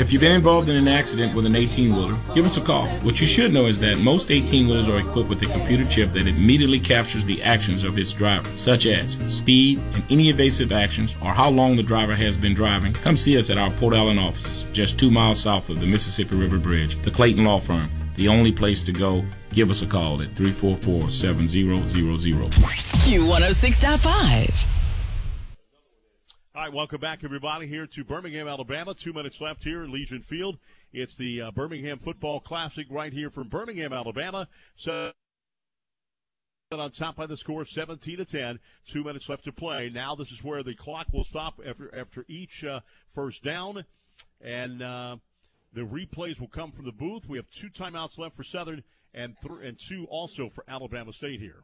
If you've been involved in an accident with an 18-wheeler, give us a call. What you should know is that most 18-wheelers are equipped with a computer chip that immediately captures the actions of its driver, such as speed and any evasive actions or how long the driver has been driving. Come see us at our Port Allen offices, just 2 miles south of the Mississippi River Bridge. The Clayton Law Firm, the only place to go. Give us a call at 344-7000. Q106.5. All right, welcome back, everybody, here to Birmingham, Alabama. 2 minutes left here in Legion Field. It's the Birmingham Football Classic right here from Birmingham, Alabama. So on top by the score, 17-10. 2 minutes left to play. Now this is where the clock will stop after each first down, and the replays will come from the booth. We have 2 timeouts left for Southern and 2 also for Alabama State here.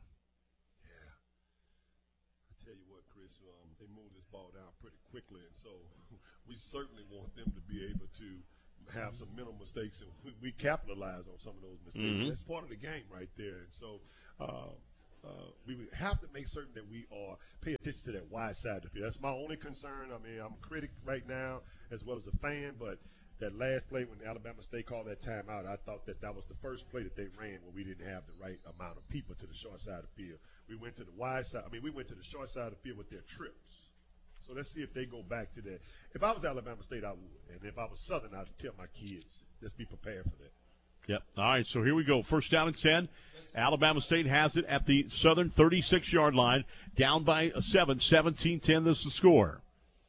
Quickly, and so we certainly want them to be able to have some minimal mistakes, and we capitalize on some of those mistakes. Mm-hmm. That's part of the game right there, and so we have to make certain that we pay attention to that wide side of the field. That's my only concern. I mean, I'm a critic right now as well as a fan, but that last play when Alabama State called that timeout, I thought that was the first play that they ran when we didn't have the right amount of people to the short side of the field. We went to the wide side. I mean, we went to the short side of the field with their trips. So let's see if they go back to that. If I was Alabama State, I would. And if I was Southern, I'd tell my kids, let's be prepared for that. Yep. All right, so here we go. First down and 10. Alabama State has it at the Southern 36-yard line. Down by 7, 17-10. This is the score.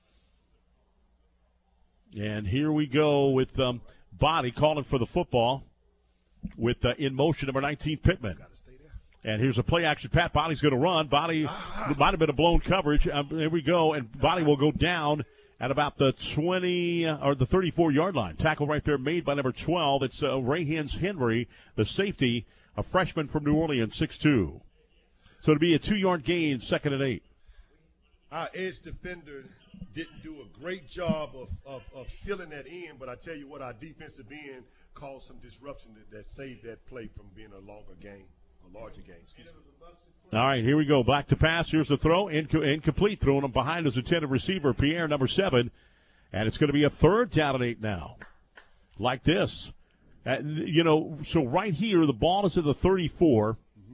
And here we go with Body calling for the football with in motion number 19, Pittman. And here's a play-action. Pat Body's going to run. Body might have been a blown coverage. Here we go, and Body will go down at about the 20 or the 34-yard line. Tackle right there made by number 12. It's Ray Henry, the safety, a freshman from New Orleans, 6'2". So it'll be a 2-yard gain, 2nd and 8. Our edge defender didn't do a great job of sealing that in, but I tell you what, our defensive end caused some disruption that saved that play from being a longer game. Larger games. All right, here we go. Back to pass. Here's the throw. Incomplete. Throwing him behind his intended receiver, Pierre, number 7. And it's going to be a 3rd down and 8 now. Like this. So right here, the ball is at the 34. Mm-hmm.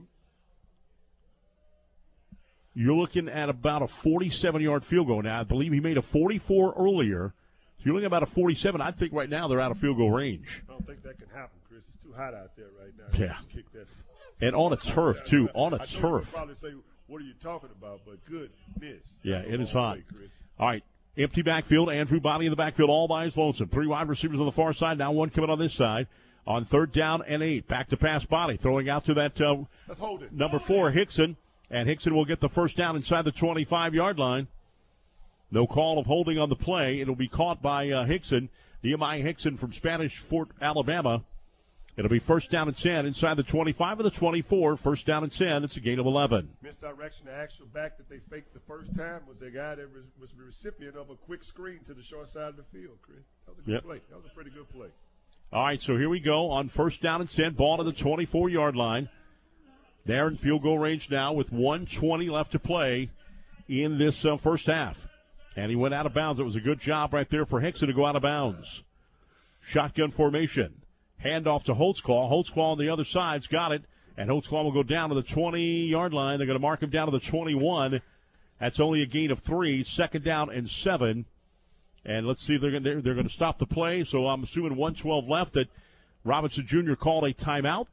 You're looking at about a 47-yard field goal now. I believe he made a 44 earlier. So you're looking at about a 47. I think right now they're out of field goal range. I don't think that can happen, Chris. It's too hot out there right now. Yeah. Kick that. And on a turf, too. On a turf. You'll probably say, what are you talking about? But good miss. Yeah, it is hot. All right. Empty backfield. Andrew Body in the backfield all by his lonesome. 3 wide receivers on the far side. Now 1 coming on this side. On 3rd down and 8. Back to pass Body. Throwing out to that number 4, Hickson. And Hickson will get the first down inside the 25-yard line. No call of holding on the play. It'll be caught by Hickson. Nehemiah Hickson from Spanish Fort, Alabama. It'll be 1st down and 10 inside the 25 of the 24. 1st down and 10. It's a gain of 11. Misdirection. The actual back that they faked the first time was a guy that was the recipient of a quick screen to the short side of the field, Chris. That was a good play. That was a pretty good play. All right, so here we go on 1st down and 10. Ball to the 24-yard line. They're in field goal range now with 1:20 left to play in this first half. And he went out of bounds. It was a good job right there for Hickson to go out of bounds. Shotgun formation. Handoff to Holtzclaw. Holtzclaw on the other side's got it. And Holtzclaw will go down to the 20-yard line. They're going to mark him down to the 21. That's only a gain of 3. 2nd down and 7. And let's see if they're going to stop the play. So I'm assuming 1:12 left that Robinson Jr. called a timeout.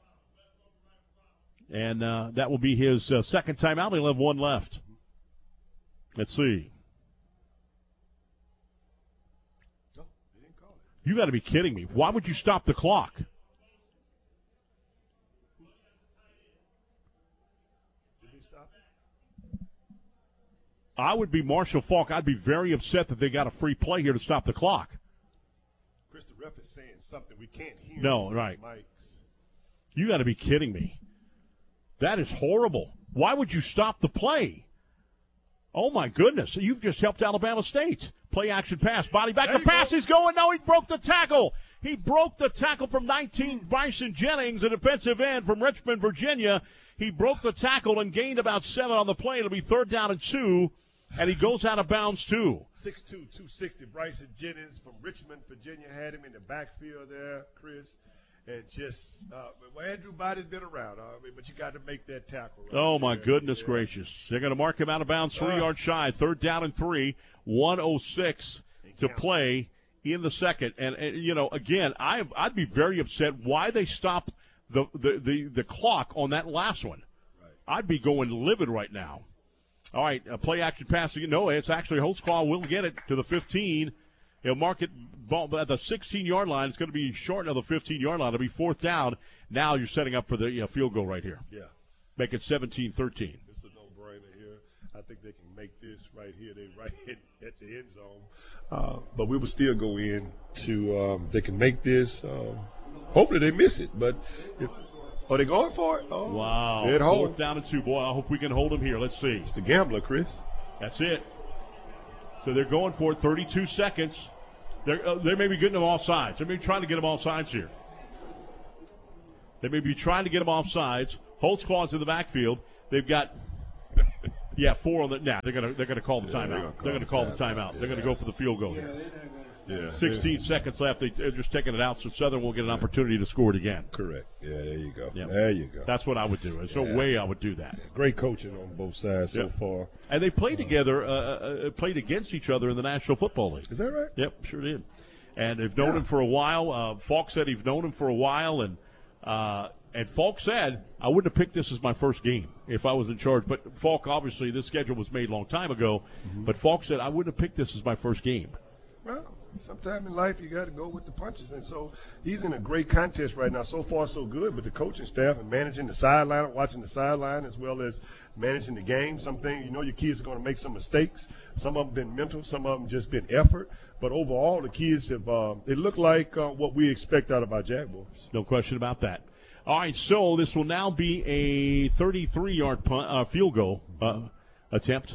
And that will be his 2nd timeout. He'll have 1 left. Let's see. You got to be kidding me. Why would you stop the clock? I would be Marshall Faulk. I'd be very upset that they got a free play here to stop the clock. Chris, the ref is saying something we can't hear. No, right. You got to be kidding me. That is horrible. Why would you stop the play? Oh, my goodness. You've just helped Alabama State. Play action pass. Body back. The pass is going. No, he broke the tackle. He broke the tackle from 19. Bryson Jennings, a defensive end from Richmond, Virginia. He broke the tackle and gained about 7 on the play. It'll be 3rd down and 2 And he goes out of bounds, too. 6'2", 260. Bryson Jennings from Richmond, Virginia, had him in the backfield there, Chris. And just, Andrew Body's been around, but you got to make that tackle. Right oh, my there. goodness gracious. They're going to mark him out of bounds 3 yards shy. 3rd down and 3, 1:06 to play in the second. And again, I'd be very upset why they stopped the clock on that last one. Right. I'd be going livid right now. All right, play action passing. No, it's actually Holtzclaw will get it to the 15. He'll mark it at the 16-yard line. It's going to be short of the 15-yard line. It'll be 4th down. Now you're setting up for the field goal right here. Yeah. Make it 17-13. It's a no-brainer here. I think they can make this right here. They right at the end zone. But we will still go in to they can make this. Hopefully they miss it. But are they going for it? Oh, wow. 4th down and 2. Boy, I hope we can hold them here. Let's see. It's the gambler, Chris. That's it. So they're going for it, 32 seconds. They may be getting them off sides. They may be trying to get them off sides here. They may be trying to get them off sides. Holtzclaw's in the backfield. They've got, 4 on the. Nah, they're gonna call the timeout. They're gonna call the timeout. They're gonna go for the field goal here. Yeah. 16 seconds left. They're just taking it out, so Southern will get an opportunity to score it again. Correct. Yeah, there you go. Yep. There you go. That's what I would do. There's no way I would do that. Great coaching on both sides so far. And they played together, played against each other in the National Football League. Is that right? Yep, sure did. And they've known him for a while. Falk said he's known him for a while, and Falk said, I wouldn't have picked this as my first game if I was in charge. But Falk, obviously, this schedule was made a long time ago. Mm-hmm. But Falk said, I wouldn't have picked this as my first game. Well, sometime in life you got to go with the punches. And so he's in a great contest right now. So far, so good with the coaching staff and managing the sideline, watching the sideline, as well as managing the game. Some things, your kids are going to make some mistakes. Some of them been mental. Some of them just been effort. But overall, the kids have it looked like what we expect out of our Jaguars. No question about that. All right, so this will now be a 33-yard field goal attempt.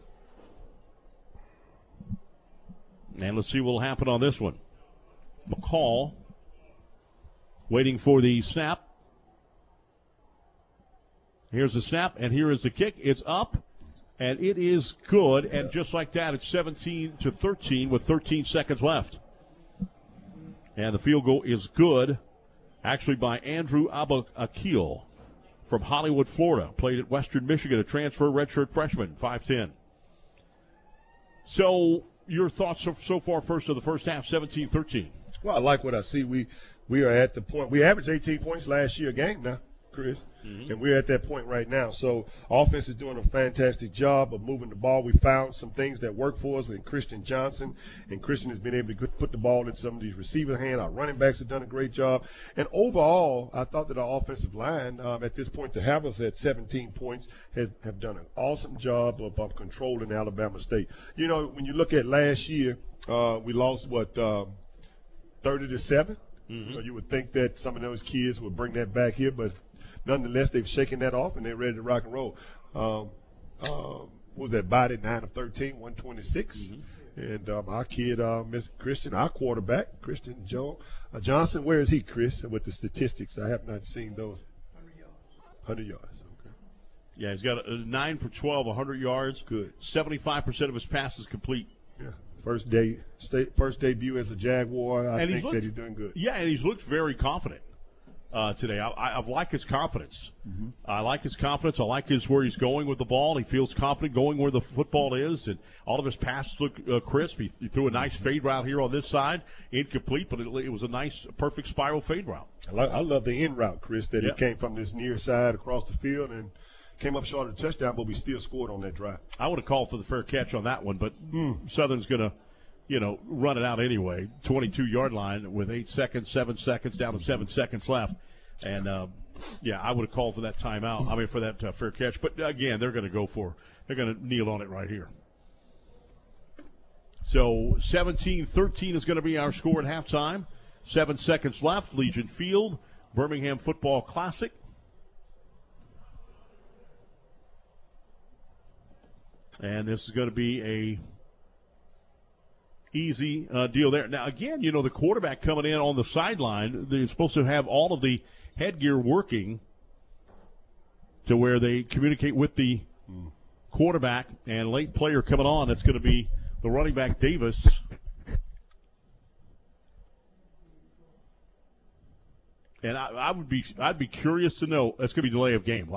And let's see what will happen on this one. McCall waiting for the snap. Here's the snap, and here is the kick. It's up, and it is good. And just like that, it's 17-13 with 13 seconds left. And the field goal is good, actually by Andrew Abakil from Hollywood, Florida. Played at Western Michigan, a transfer redshirt freshman, 5'10". So your thoughts so far first of the first half, 17-13. Well, I like what I see. We are at the point. We averaged 18 points last year a game now, Chris. Mm-hmm. And we're at that point right now. So offense is doing a fantastic job of moving the ball. We found some things that work for us with Christian Johnson. And Christian has been able to put the ball in some of these receiver hands. Our running backs have done a great job. And overall, I thought that our offensive line at this point to have us at 17 points have done an awesome job of controlling Alabama State. When you look at last year, we lost, 30-7? Mm-hmm. You would think that some of those kids would bring that back here, but nonetheless, they've shaken that off, and they're ready to rock and roll. What was that, Body, 9 of 13, 126. Mm-hmm. And our kid, Mr. Christian, our quarterback, Christian Johnson, where is he, Chris, with the statistics? I have not seen those. 100 yards. Okay. Yeah, he's got a 9 for 12, 100 yards. Good. 75% of his passes complete. Yeah. First debut as a Jaguar. I think that he's doing good. Yeah, and he's looked very confident today. I like his confidence. Mm-hmm. I like his confidence. I like where he's going with the ball. He feels confident going where the football is, and all of his passes look crisp. He threw a nice fade route here on this side, incomplete, but it was a nice, perfect spiral fade route. I love the in route, Chris, that it came from this near side across the field and came up short of the touchdown, but we still scored on that drive. I would have called for the fair catch on that one, but Southern's going to, run it out anyway. 22-yard line with 8 seconds, 7 seconds, down to 7 seconds left. And, I would have called for that timeout. I mean, for that fair catch. But, again, they're going to kneel on it right here. So 17-13 is going to be our score at halftime. 7 seconds left. Legion Field, Birmingham Football Classic. And this is going to be a easy deal there. Now, again, the quarterback coming in on the sideline, they're supposed to have all of the headgear working to where they communicate with the quarterback and late player coming on. That's going to be the running back Davis. And I'd be curious to know. That's going to be delay of game.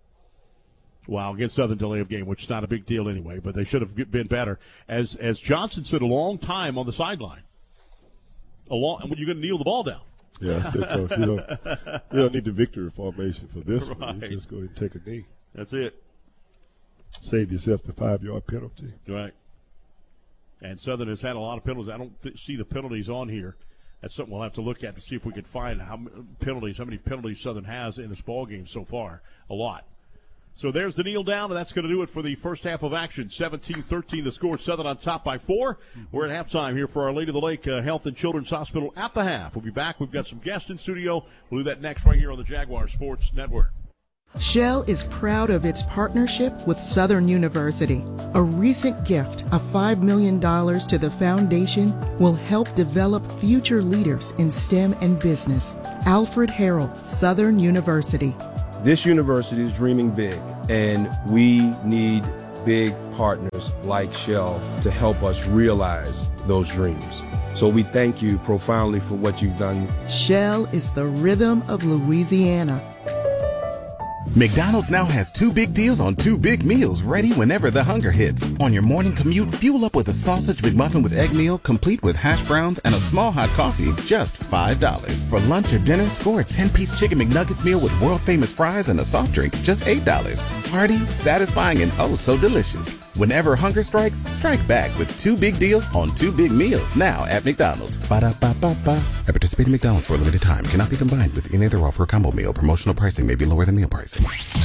Wow, against Southern, delay of game, which is not a big deal anyway, but they should have been better. As Johnson said, a long time on the sideline. You're going to kneel the ball down. Yeah, I said, Coach, you don't need the victory formation for this one. You just go ahead and take a knee. That's it. Save yourself the 5-yard penalty. Right. And Southern has had a lot of penalties. I don't see the penalties on here. That's something we'll have to look at to see if we can find how many penalties Southern has in this ball game so far. A lot. So there's the kneel down, and that's going to do it for the first half of action. 17-13 the score. Southern on top by 4. We're at halftime here for Our Lady of the Lake Health and Children's Hospital at the half. We'll be back. We've got some guests in studio. We'll do that next right here on the Jaguar Sports Network. Shell is proud of its partnership with Southern University. A recent gift of $5 million to the foundation will help develop future leaders in STEM and business. Alfred Harrell, Southern University. This university is dreaming big, and we need big partners like Shell to help us realize those dreams. So we thank you profoundly for what you've done. Shell is the rhythm of Louisiana. McDonald's now has 2 big deals on 2 big meals ready whenever the hunger hits. On your morning commute, fuel up with a sausage McMuffin with egg meal, complete with hash browns and a small hot coffee, just $5. For lunch or dinner, score a 10-piece chicken McNuggets meal with world-famous fries and a soft drink, just $8. Hearty, satisfying, and oh so delicious. Whenever hunger strikes, strike back with 2 big deals on 2 big meals now at McDonald's. Ba-da-ba-ba-ba. At participating McDonald's for a limited time. Cannot be combined with any other offer or combo meal. Promotional pricing may be lower than meal pricing.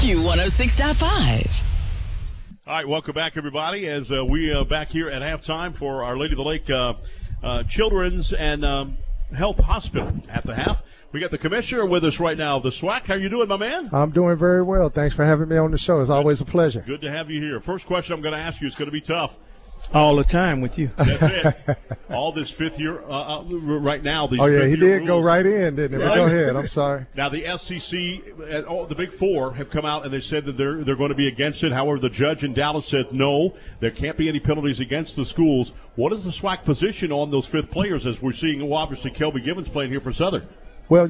Q106.5. All right, welcome back, everybody, as we are back here at halftime for Our Lady of the Lake Children's and Health Hospital at the half. We got the commissioner with us right now of the SWAC. How you doing, my man? I'm doing very well. Thanks for having me on the show. It's always a pleasure. Good to have you here. First question I'm going to ask you is going to be tough. All the time with you. That's it. All this fifth year right now. Oh, yeah, he did go right in, didn't he? Right? But go ahead. I'm sorry. Now, the SEC, all the Big Four have come out and they said that they're going to be against it. However, the judge in Dallas said no, there can't be any penalties against the schools. What is the SWAC position on those fifth players as we're seeing, obviously, Kelby Gibbons playing here for Southern? Well,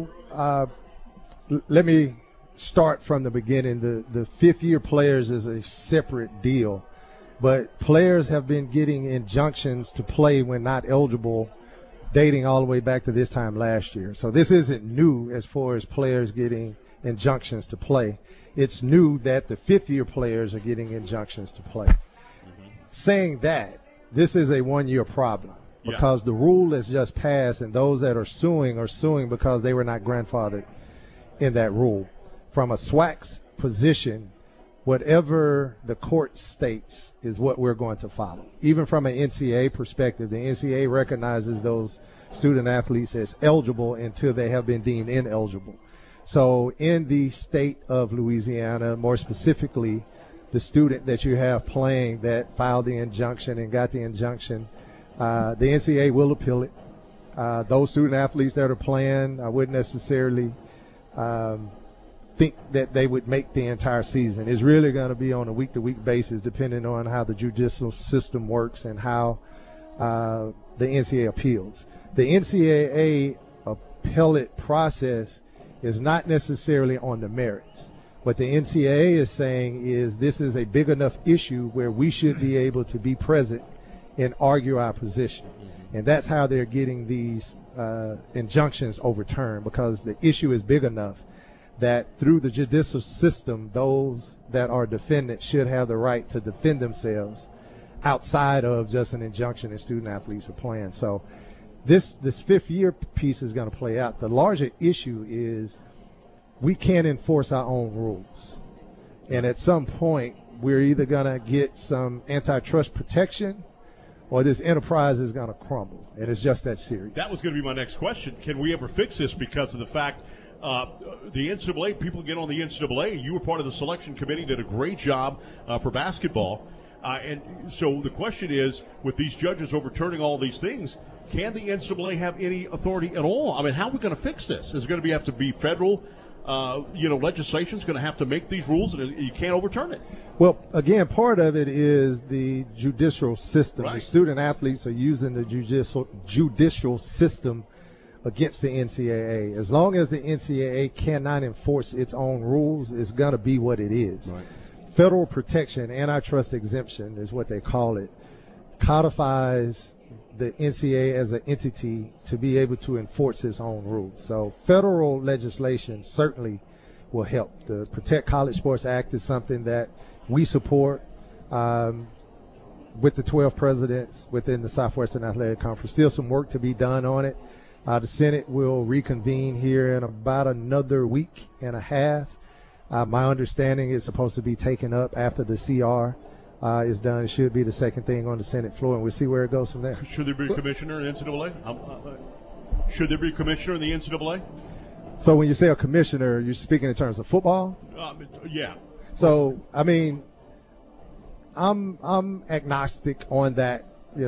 let me start from the beginning. The fifth-year players is a separate deal. But players have been getting injunctions to play when not eligible, dating all the way back to this time last year. So this isn't new as far as players getting injunctions to play. It's new that the fifth-year players are getting injunctions to play. Mm-hmm. Saying that, this is a one-year problem because the rule has just passed, and those that are suing because they were not grandfathered in that rule. From a SWAC's position, whatever the court states is what we're going to follow. Even from an NCAA perspective, the NCAA recognizes those student athletes as eligible until they have been deemed ineligible. So in the state of Louisiana, more specifically, the student that you have playing that filed the injunction and got the injunction, the NCAA will appeal it. Those student athletes that are playing, I wouldn't necessarily think that they would make the entire season. It's really going to be on a week-to-week basis depending on how the judicial system works and how the NCAA appeals. The NCAA appellate process is not necessarily on the merits. What the NCAA is saying is this is a big enough issue where we should be able to be present and argue our position. And that's how they're getting these injunctions overturned, because the issue is big enough that through the judicial system, those that are defendants should have the right to defend themselves outside of just an injunction that student athletes are playing. So this fifth year piece is going to play out. The larger issue is we can't enforce our own rules. And at some point, we're either going to get some antitrust protection or this enterprise is going to crumble. And it's just that serious. That was going to be my next question. Can we ever fix this because of the fact the NCAA, people get on the NCAA. You were part of the selection committee, did a great job for basketball. And so the question is, with these judges overturning all these things, can the NCAA have any authority at all? I mean, how are we going to fix this? Is it going to have to be federal legislation is going to have to make these rules, and you can't overturn it. Well, again, part of it is the judicial system. Right. The student athletes are using the judicial system against the NCAA. As long as the NCAA cannot enforce its own rules, it's going to be what it is. Right. Federal protection, antitrust exemption is what they call it, codifies the NCAA as an entity to be able to enforce its own rules. So federal legislation certainly will help. The Protect College Sports Act is something that we support with the 12 presidents within the Southwestern Athletic Conference. Still some work to be done on it. The Senate will reconvene here in about another week and a half. My understanding is supposed to be taken up after the CR is done. It should be the second thing on the Senate floor, and we'll see where it goes from there. Should there be a commissioner in the NCAA? Should there be a commissioner in the NCAA? So when you say a commissioner, you're speaking in terms of football? Yeah. So, I mean, I'm agnostic on that.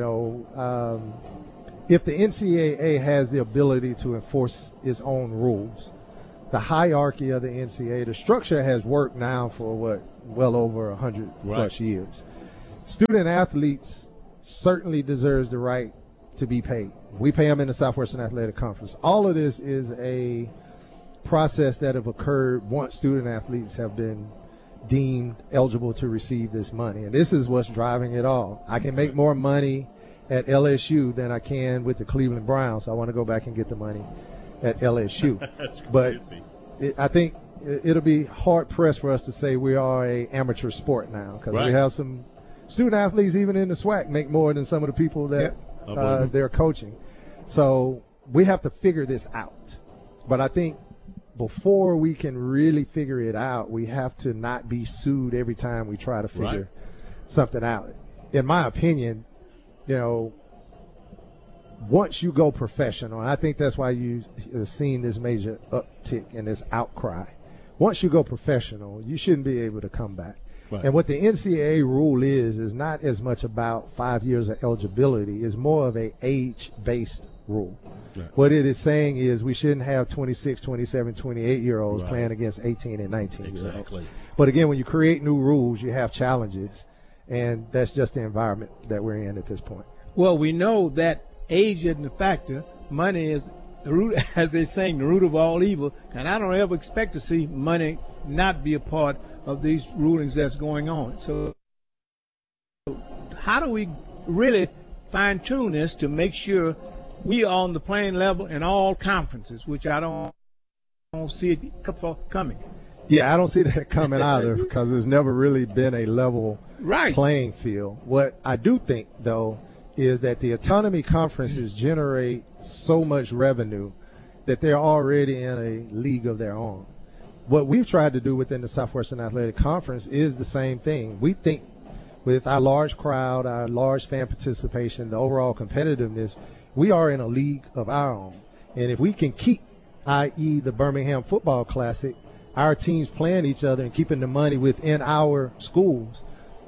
If the NCAA has the ability to enforce its own rules, the hierarchy of the NCAA, the structure has worked now for well over 100 plus years. Student athletes certainly deserves the right to be paid. We pay them in the Southwestern Athletic Conference. All of this is a process that have occurred once student athletes have been deemed eligible to receive this money. And this is what's driving it all. I can make more money at LSU than I can with the Cleveland Browns, so I want to go back and get the money at LSU. That's crazy. But I think it'll be hard-pressed for us to say we are a amateur sport now, because we have some student athletes even in the SWAC make more than some of the people that they're coaching. So we have to figure this out. But I think before we can really figure it out, we have to not be sued every time we try to figure something out. In my opinion, once you go professional, and I think that's why you have seen this major uptick in this outcry, once you go professional, you shouldn't be able to come back. Right. And what the NCAA rule is not as much about 5 years of eligibility. It's more of a age-based rule. Right. What it is saying is we shouldn't have 26, 27, 28-year-olds playing against 18 and 19-year-olds. But again, when you create new rules, you have challenges, and that's just the environment that we're in at this point. Well, we know that age isn't a factor. Money is the root, as they saying, the root of all evil. And I don't ever expect to see money not be a part of these rulings that's going on. So how do we really fine-tune this to make sure we are on the playing level in all conferences, which I don't see it coming? Yeah, I don't see that coming either, because there's never really been a level playing field. What I do think, though, is that the autonomy conferences generate so much revenue that they're already in a league of their own. What we've tried to do within the Southwestern Athletic Conference is the same thing. We think with our large crowd, our large fan participation, the overall competitiveness, we are in a league of our own. And if we can keep, i.e. the Birmingham Football Classic, our teams playing each other and keeping the money within our schools,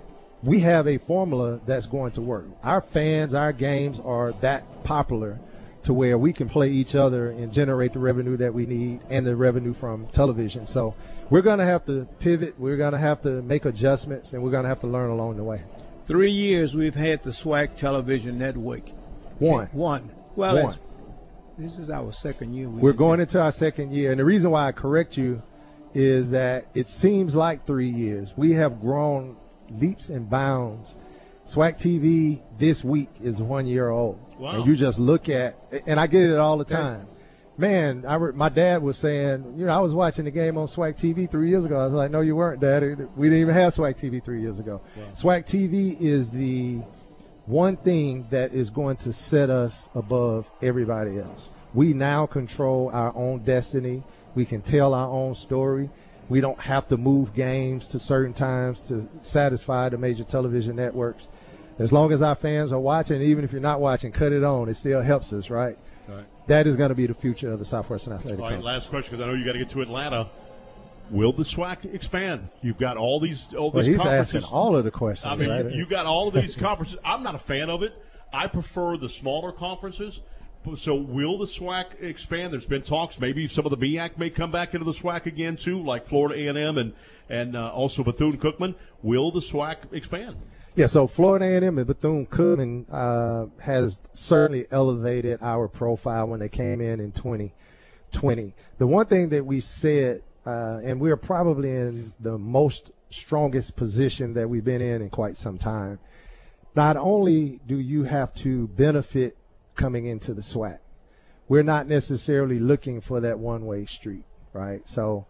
we have a formula that's going to work. Our fans, our games are that popular to where we can play each other and generate the revenue that we need and the revenue from television. So we're going to have to pivot. We're going to have to make adjustments, and we're going to have to learn along the way. 3 years we've had the SWAC television network. One. Well, this is our second year. We're going into our second year. And the reason why I correct you is that it seems like 3 years. We have grown leaps and bounds. SWAC TV this week is 1 year old. Wow. And you just look at, and I get it all the time. Man, my dad was saying, I was watching the game on SWAC TV 3 years ago. I was like, no, you weren't, Dad. We didn't even have SWAC TV 3 years ago. Wow. SWAC TV is the one thing that is going to set us above everybody else. We now control our own destiny. We can tell our own story. We don't have to move games to certain times to satisfy the major television networks. As long as our fans are watching, even if you're not watching, cut it on. It still helps us, right? That is going to be the future of the Southwestern Athletic Conference. All right, last question, because I know you got to get to Atlanta. Will the SWAC expand? You've got all these he's conferences. Asking all of the questions. I mean, right? you got all of these conferences. I'm not a fan of it. I prefer the smaller conferences So will the SWAC expand? There's been talks. Maybe some of the MEAC may come back into the SWAC again too, like Florida A&M and also Bethune-Cookman. Will the SWAC expand? Yeah, so Florida A&M and Bethune-Cookman has certainly elevated our profile when they came in 2020. The one thing that we said, and we're probably in the most strongest position that we've been in quite some time. Not only do you have to benefit coming into the SWAC, we're not necessarily looking for that one-way street, right? So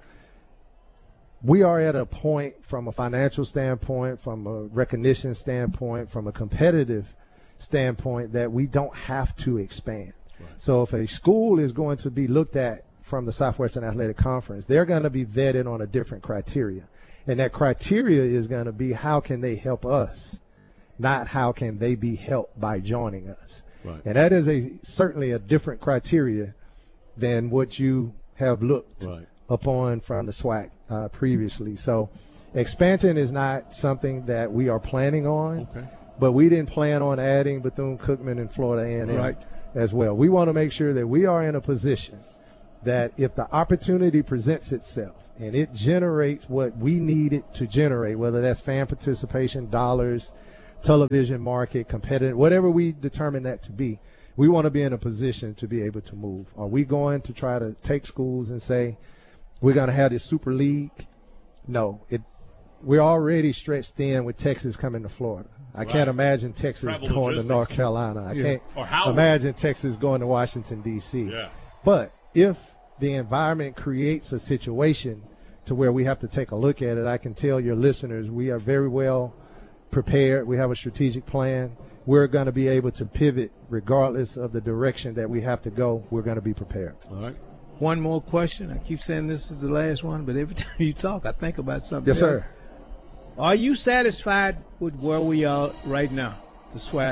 we are at a point from a financial standpoint, from a recognition standpoint, from a competitive standpoint that we don't have to expand. Right. So if a school is going to be looked at from the Southwestern Athletic Conference, they're going to be vetted on a different criteria. And that criteria is going to be how can they help us, not how can they be helped by joining us. Right. And that is certainly a different criteria than what you have looked upon from the SWAC previously. So expansion is not something that we are planning on, but we didn't plan on adding Bethune-Cookman and Florida A&M as well. We want to make sure that we are in a position that if the opportunity presents itself and it generates what we need it to generate, whether that's fan participation, dollars, television market, competitive, whatever we determine that to be, we want to be in a position to be able to move. Are we going to try to take schools and say we're going to have this super league? No. We're already stretched thin with Texas coming to Florida. I can't imagine Texas going to North Carolina. I can't imagine Texas going to Washington, D.C. Yeah. But if the environment creates a situation to where we have to take a look at it, I can tell your listeners we are very well prepared. We have a strategic plan. We're going to be able to pivot regardless of the direction that we have to go. We're going to be prepared. All right. One more question. I keep saying this is the last one, but every time you talk, I think about something else. Yes, sir. Are you satisfied with where we are right now, the SWAC?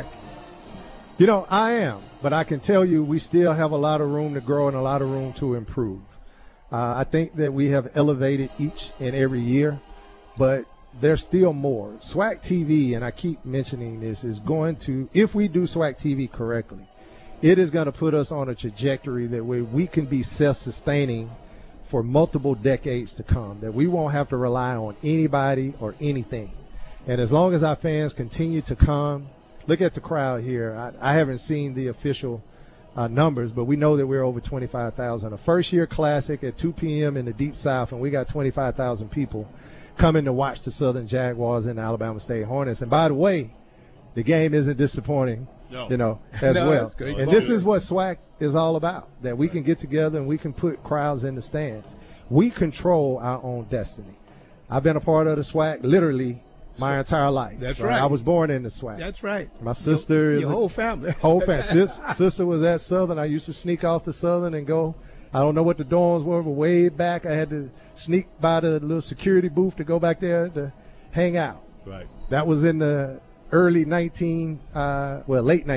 You know, I am, but I can tell you we still have a lot of room to grow and a lot of room to improve. I think that we have elevated each and every year, but there's still more. SWAC TV, and I keep mentioning this, is going to, if we do SWAC TV correctly, it is going to put us on a trajectory that we can be self-sustaining for multiple decades to come, that we won't have to rely on anybody or anything. And as long as our fans continue to come, look at the crowd here. I haven't seen the official numbers, but we know that we're over 25,000. A first-year classic at 2 p.m. in the Deep South, and we got 25,000 people coming to watch the Southern Jaguars and the Alabama State Hornets. And by the way, the game isn't disappointing, as well. And this is what SWAC is all about, that we can get together and we can put crowds in the stands. We control our own destiny. I've been a part of the SWAC literally my entire life. That's right. I was born in the SWAC. That's right. My sister your whole family. Sister was at Southern. I used to sneak off to Southern and go. I don't know what the dorms were, but way back I had to sneak by the little security booth to go back there to hang out. Right. That was in the late 1990s,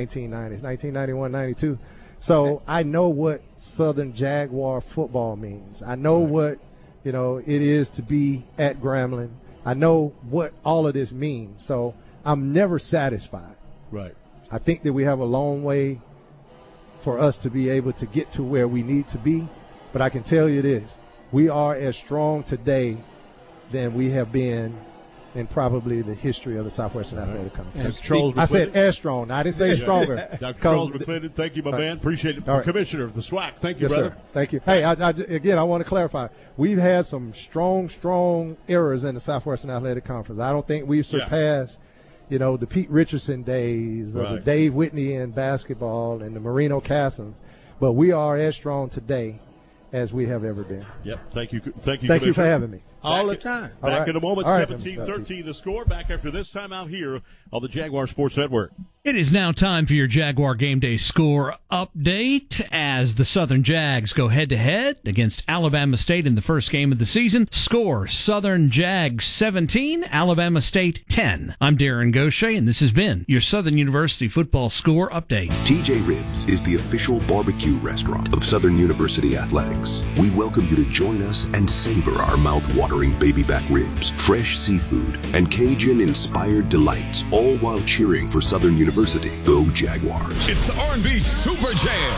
1991, 92. So I know what Southern Jaguar football means. I know what, it is to be at Grambling. I know what all of this means. So I'm never satisfied. Right. I think that we have a long way for us to be able to get to where we need to be. But I can tell you this, we are as strong today than we have been in probably the history of the Southwestern Athletic Conference. I said as strong. I didn't say stronger. Dr. Charles McClendon, thank you, my man. Appreciate it. Right. Commissioner of the SWAC. Thank you, brother. Sir. Thank you. Hey, again, I want to clarify. We've had some strong eras in the Southwestern Athletic Conference. I don't think we've surpassed the Pete Richardson days or the Dave Whitney in basketball and the Marino Castles. But we are as strong today as we have ever been. Yep. Thank you. Thank you for having me. All the time. Back in a moment, 17-13 the score. Back after this time out here on the Jaguar Sports Network. It is now time for your Jaguar Game Day score update as the Southern Jags go head-to-head against Alabama State in the first game of the season. Score, Southern Jags 17, Alabama State 10. I'm Darren Gaucher, and this has been your Southern University football score update. TJ Ribs is the official barbecue restaurant of Southern University Athletics. We welcome you to join us and savor our mouth-watering baby back ribs, fresh seafood, and Cajun-inspired delights, all while cheering for Southern University. Go Jaguars. It's the R&B Super Jam